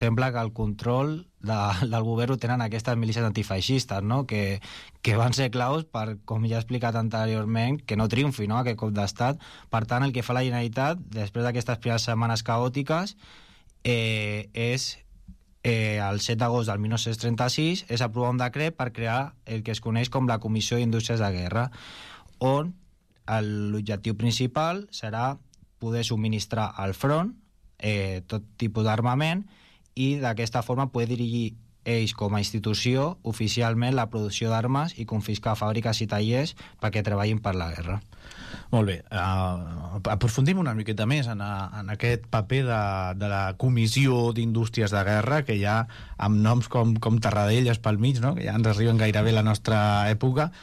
sembla que el control del govern ho tenen aquestes milícies antifeixistes, no? que van ser claus per, com ja he explicat anteriorment, que no triomfi, no? Aquest cop d'estat. Per tant, el que fa la Generalitat, després d'aquestes primeres setmanes caòtiques, és el 7 d'agost del 1936 és aprovar un decret per crear el que es coneix com la Comissió d'Indústries de Guerra, on l'objectiu principal serà poder subministrar al front tot tipus d'armament i d'aquesta forma poder dirigir ells com a institució oficialment la producció d'armes i confiscar fàbriques i tallers perquè treballin per la guerra. Molt bé, aprofundim una miqueta més en aquest paper de la Comissió d'Indústries de Guerra, que ja amb noms com Tarradellas pel mig, no? Que ja ens arriben gairebé a la nostra època.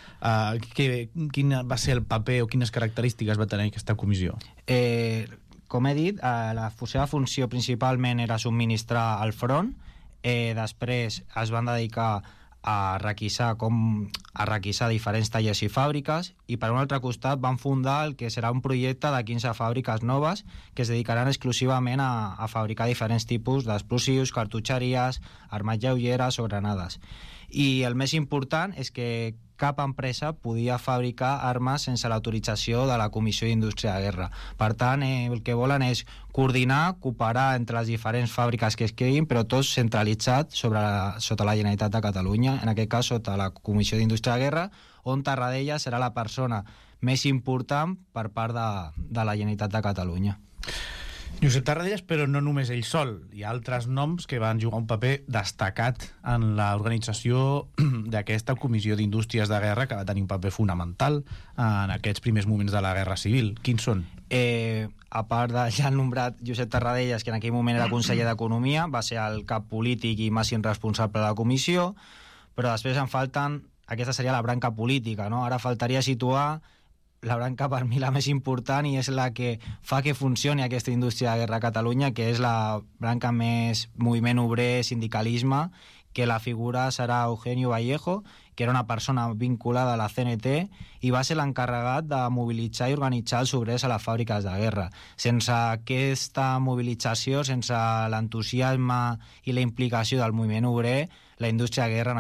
Quin va ser el paper o quines característiques va tenir aquesta comissió? Com he dit, la seva funció principalment era subministrar al front. Després es van dedicar a requisar diferents tallers i fàbriques, i per un altre costat van fundar el que serà un projecte de 15 fàbriques noves que es dedicaran exclusivament a fabricar diferents tipus d'explosius, cartutxeries, armes lleugeres o granades. I el més important és que cap empresa podia fabricar armes sense l'autorització de la Comissió d'Indústria de Guerra. Per tant, el que volen és coordinar, cooperar entre les diferents fàbriques que es creïn, però tot centralitzat sota la Generalitat de Catalunya, en aquest cas sota la Comissió d'Indústria de Guerra, on Tarradellas serà la persona més important per part de la Generalitat de Catalunya. Josep Tarradellas, però no només ell sol. Hi ha altres noms que van jugar un paper destacat en l'organització d'aquesta Comissió d'Indústries de Guerra, que va tenir un paper fonamental en aquests primers moments de la Guerra Civil. Quins són? A part de ja el nombrat Josep Tarradellas, que en aquell moment era conseller d'Economia, va ser el cap polític i màxim responsable de la comissió, però després en falten, aquesta seria la branca política, no? Ara faltaria situar la branca per mi la més important i és la que fa que funcioni aquesta indústria de guerra a Catalunya, que és la branca més moviment obrer, sindicalisme, que la figura serà Eugenio Vallejo, que era una persona vinculada a la CNT i va ser l'encarregat de mobilitzar i organitzar els obrers a les fàbriques de guerra. Sense aquesta mobilització, sense l'entusiasme i la implicació del moviment obrer, la indústria de guerra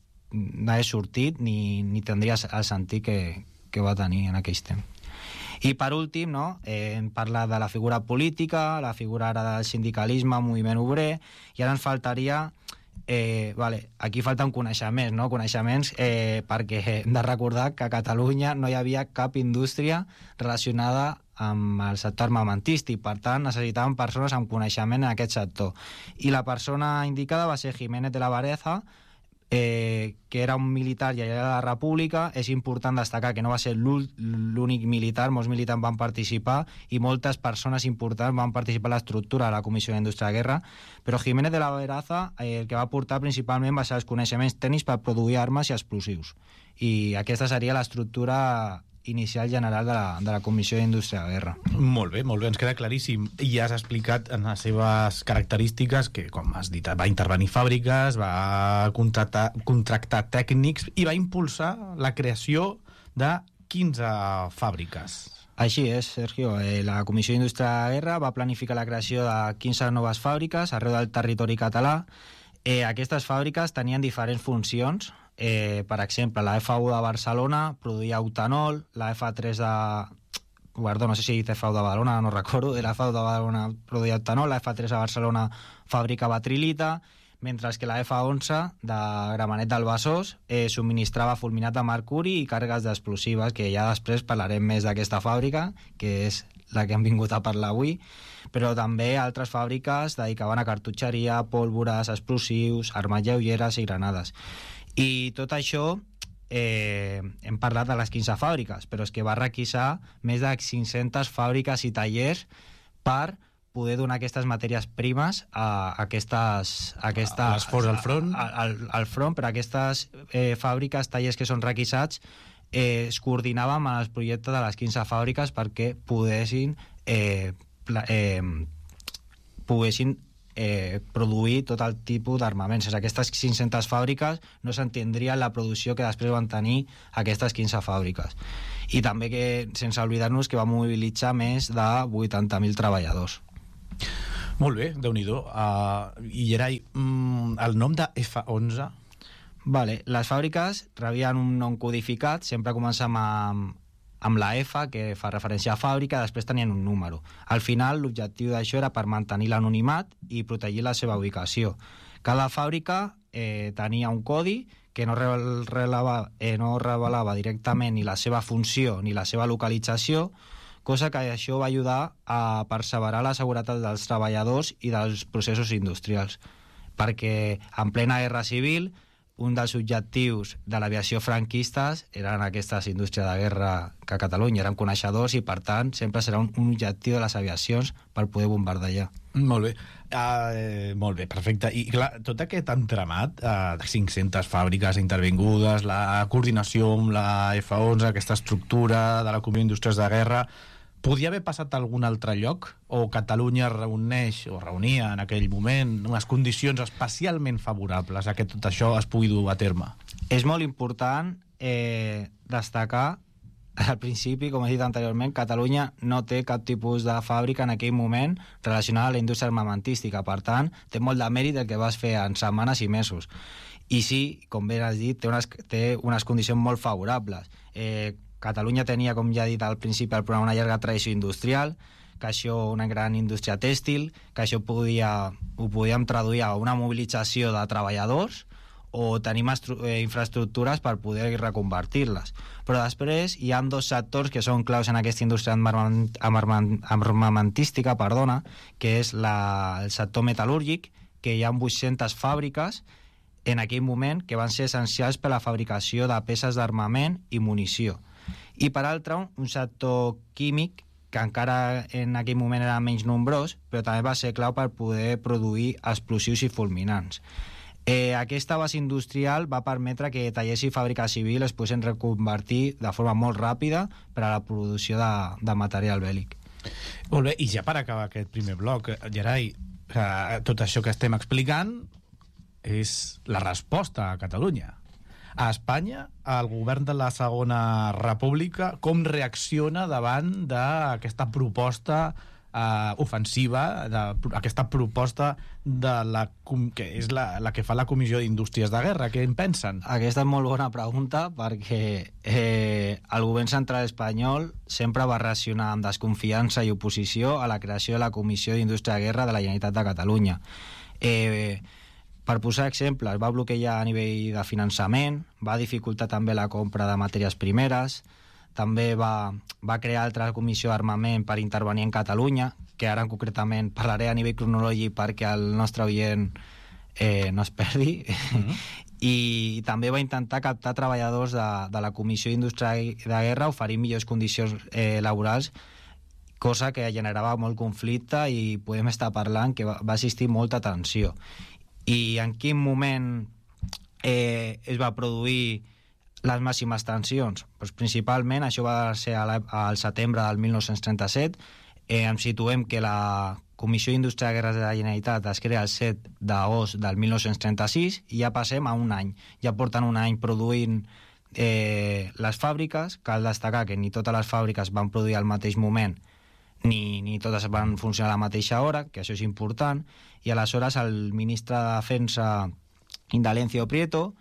no hagués sortit ni tindria el sentit que va tenir en aquells temps. I per últim, no, hem parlat de la figura política, la figura ara del sindicalisme, moviment obrer, i ara ens faltaria aquí falten coneixements, no? Coneixements perquè hem de recordar que a Catalunya no hi havia cap indústria relacionada amb el sector armamentístic, per tant necessitàvem persones amb coneixement en aquest sector, i la persona indicada va ser Jiménez de la Vareza, que era un militar i allà de la República. És important destacar que no va ser l'únic militar, molts militars van participar i moltes persones importants van participar en l'estructura de la Comissió d'Indústria de Guerra, però Jiménez de la Vareza el que va aportar principalment va ser els coneixements tècnics per produir armes i explosius, i aquesta seria l'estructura inicial general de la Comissió d'Indústria de Guerra. Molt bé, ens queda claríssim. I ja has explicat en les seves característiques que, com has dit, va intervenir fàbriques, va contractar tècnics i va impulsar la creació de 15 fàbriques. Així és, Sergio. La Comissió d'Indústria de Guerra va planificar la creació de 15 noves fàbriques arreu del territori català. Aquestes fàbriques tenien diferents funcions. Per exemple, la F1 de Barcelona produïa octanol, la F3 no sé si dice F1 de Badalona, no recordo, la F1 de Badalona produïa octanol, la F3 de Barcelona fabricava trilita, mentre que la F11 de Gramenet del Besòs subministrava fulminat de mercuri i càrregues d'explosives, que ja després parlarem més d'aquesta fàbrica, que és la que hem vingut a parlar avui, però també altres fàbriques dedicaven a cartutxeria, pólvores, explosius, armes lleugeres i granades. I tot això hem parlat de les 15 fàbriques, però és que va requisar més de 500 fàbriques i tallers per poder donar aquestes matèries primes a l'esforç al front. Al front, però aquestes fàbriques, tallers que són requisats, es coordinaven amb el projecte de les 15 fàbriques perquè poguessin produir tot el tipus d'armaments. Sense aquestes 500 fàbriques no s'entendria la producció que després van tenir aquestes 15 fàbriques. I també que, sense oblidar-nos, que va mobilitzar més de 80.000 treballadors. Molt bé, Déu-n'hi-do. I Gerai, el nom de F11... Vale, les fàbriques rebien un nom codificat, sempre comencem amb la F, que fa referència a fàbrica, després tenien un número. Al final, l'objectiu d'això era per mantenir l'anonimat i protegir la seva ubicació. Cada fàbrica tenia un codi que no revelava directament ni la seva funció ni la seva localització, cosa que això va ajudar a perseverar la seguretat dels treballadors i dels processos industrials. Perquè en plena guerra civil, un dels objectius de l'aviació franquistes eren aquestes indústries de guerra que a Catalunya érem coneixedors i, per tant, sempre serà un objectiu de les aviacions per poder bombardejar. Molt bé. Molt bé, perfecte. I clar, tot aquest entramat de 500 fàbriques intervingudes, la coordinació amb la F11, aquesta estructura de la Comissió d'Indústries de Guerra, podia haver passat a algun altre lloc? O Catalunya reuneix o reunia en aquell moment unes condicions especialment favorables a que tot això es pugui dur a terme? És molt important destacar al principi, com he dit anteriorment, Catalunya no té cap tipus de fàbrica en aquell moment relacionada a la indústria armamentística. Per tant, té molt de mèrit el que vas fer en setmanes i mesos. I sí, com bé has dit, té unes condicions molt favorables. Catalunya tenia, com ja he dit al principi del programa, una llarga tradició industrial, que això, una gran indústria tèxtil, que això ho podíem traduir a una mobilització de treballadors o tenim infraestructures per poder reconvertir-les. Però després hi ha dos sectors que són claus en aquesta indústria armamentística, que és el sector metal·lúrgic, que hi ha 800 fàbriques en aquell moment que van ser essencials per a la fabricació de peces d'armament i munició. I per altra, un sector químic que encara en aquell moment era menys nombrós, però també va ser clau per poder produir explosius i fulminants. Aquesta base industrial va permetre que tallers i fàbriques civils es poguessin reconvertir de forma molt ràpida per a la producció de material bèl·lic. Molt bé, i ja per acabar aquest primer bloc, Gerai, tot això que estem explicant és la resposta a Catalunya. A Espanya, el govern de la Segona República, com reacciona davant d'aquesta proposta ofensiva, aquesta proposta que és la que fa la Comissió d'Indústries de Guerra? Què en pensen? Aquesta és molt bona pregunta, perquè el govern central espanyol sempre va reaccionar amb desconfiança i oposició a la creació de la Comissió d'Indústria de Guerra de la Generalitat de Catalunya. Per posar exemples, va bloquejar a nivell de finançament, va dificultar també la compra de matèries primeres, també va crear altra comissió d'armament per intervenir en Catalunya, que ara concretament parlaré a nivell cronològic perquè el nostre oient no es perdi, i també va intentar captar treballadors de la Comissió d'Indústria de Guerra, oferint millors condicions laborals, cosa que generava molt conflicte i podem estar parlant que va existir molta tensió. I en quin moment es va produir les màximes tensions? Pues principalment això va ser al setembre del 1937. Ens situem que la Comissió d'Indústria de Guerra de la Generalitat es crea el 7 d'agost del 1936 i ja passem a un any. Ja porten un any produint les fàbriques. Cal destacar que ni totes les fàbriques van produir al mateix moment ni totes van funcionar a la mateixa hora, que això és important, i aleshores el ministre de Defensa Indalencio Prieto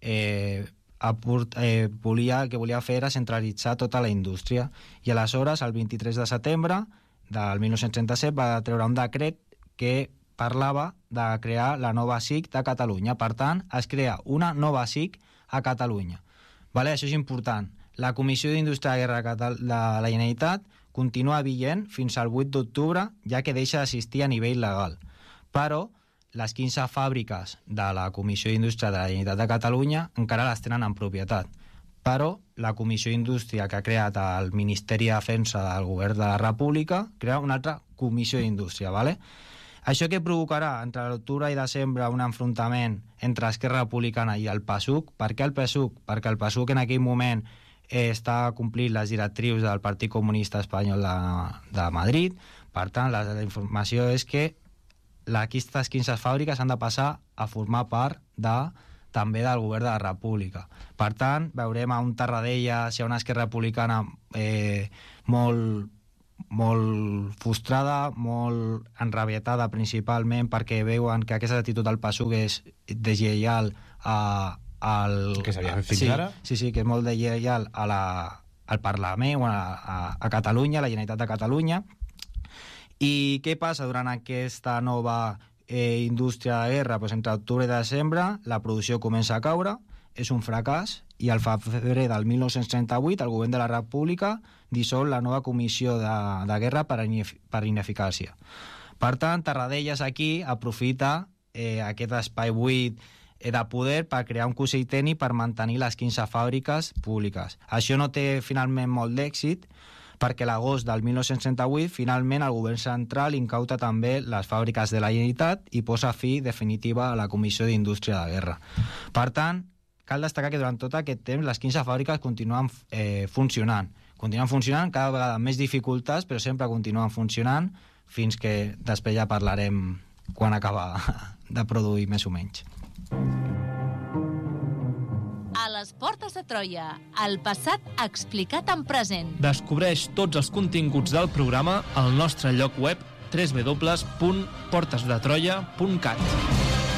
volia fer era centralitzar tota la indústria, i aleshores el 23 de setembre del 1937 va treure un decret que parlava de crear la nova SIC de Catalunya. Per tant, es crea una nova SIC a Catalunya. Això és important. La Comissió d'Indústria de Guerra de la Generalitat continua vigent fins al 8 d'octubre, ja que deixa d'assistir a nivell legal. Però les 15 fàbriques de la Comissió d'Indústria de la Generalitat de Catalunya encara les tenen en propietat. Però la Comissió d'Indústria que ha creat el Ministeri de Defensa del Govern de la República crea una altra Comissió d'Indústria. Això que provocarà entre l'octubre i desembre un enfrontament entre Esquerra Republicana i el PASUC. Per què el PASUC? Perquè el PASUC en aquell moment està complint les directrius del Partit Comunista Espanyol de Madrid. Per tant, la informació és que aquestes 15 fàbriques han de passar a formar part també del govern de la República. Per tant, veurem a un Tarradellas i a una Esquerra Republicana molt molt frustrada, molt enrabietada principalment perquè veuen que aquesta actitud del PSUV és deslleial que s'havia fet fins ara? Sí, que és molt deslleial al Parlament o a Catalunya, a la Generalitat de Catalunya. I què passa durant aquesta nova indústria de guerra? Pues entre octubre i desembre la producció comença a caure, és un fracàs, i al febrer del 1938 el govern de la República dissol la nova comissió de guerra per ineficàcia. Per tant, Tarradellas aquí aprofita aquest espai buit de poder per crear un consell tècnic per mantenir les 15 fàbriques públiques. Això no té finalment molt d'èxit, perquè l'agost del 1938 finalment el govern central incauta també les fàbriques de la Generalitat i posa fi definitiva a la Comissió d'Indústria de Guerra. Per tant, cal destacar que durant tot aquest temps les 15 fàbriques continuen funcionant. Continuen funcionant, cada vegada amb més dificultats, però sempre continuen funcionant, fins que després ja parlarem quan acaba de produir més o menys. A les portes de Troia, el passat explicat en present. Descobreix tots els continguts del programa al nostre lloc web www.portesdetroia.cat.